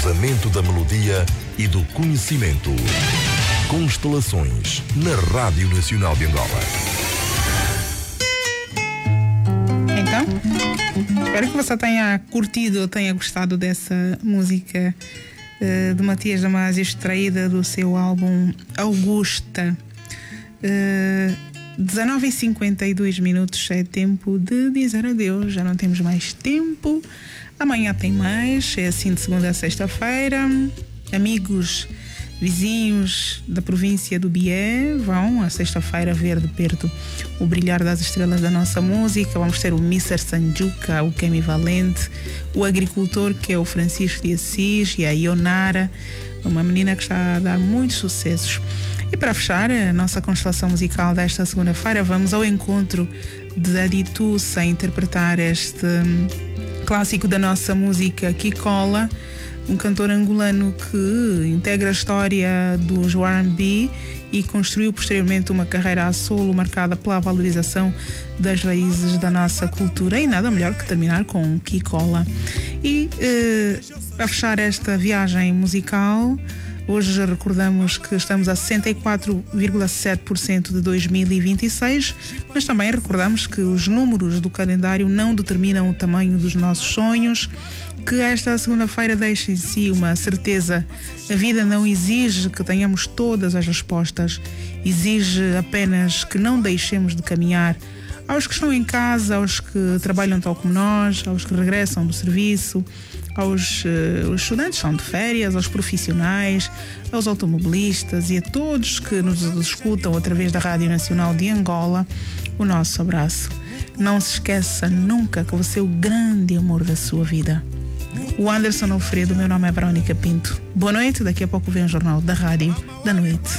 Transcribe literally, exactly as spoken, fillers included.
cruzamento da melodia e do conhecimento. Constelações, na Rádio Nacional de Angola. Então, espero que você tenha curtido ou tenha gostado dessa música uh, de Matias Damasio, extraída do seu álbum Augusta. Uh, dezenove e cinquenta e dois minutos, é tempo de dizer adeus, já não temos mais tempo. Amanhã tem mais, é assim de segunda a sexta-feira. Amigos, vizinhos da província do Bié vão à sexta-feira ver de perto o brilhar das estrelas da nossa música. Vamos ter o mister Sanjuca, o Kemi Valente, o agricultor que é o Francisco de Assis e a Ionara, uma menina que está a dar muitos sucessos. E para fechar a nossa constelação musical desta segunda-feira, vamos ao encontro de Aditussa a interpretar este clássico da nossa música, Kikola, um cantor angolano que integra a história dos R and B e construiu posteriormente uma carreira a solo marcada pela valorização das raízes da nossa cultura, e nada melhor que terminar com Kikola. E eh, para fechar esta viagem musical, hoje recordamos que estamos a sessenta e quatro vírgula sete por cento de dois mil e vinte e seis, mas também recordamos que os números do calendário não determinam o tamanho dos nossos sonhos, que esta segunda-feira deixa em si uma certeza: a vida não exige que tenhamos todas as respostas, exige apenas que não deixemos de caminhar. Aos que estão em casa, aos que trabalham tal como nós, aos que regressam do serviço, aos uh, os estudantes que são de férias, aos profissionais, aos automobilistas e a todos que nos escutam através da Rádio Nacional de Angola, o nosso abraço. Não se esqueça nunca que você é o grande amor da sua vida. O Anderson Alfredo, meu nome é Verónica Pinto. Boa noite, daqui a pouco vem o Jornal da Rádio da Noite.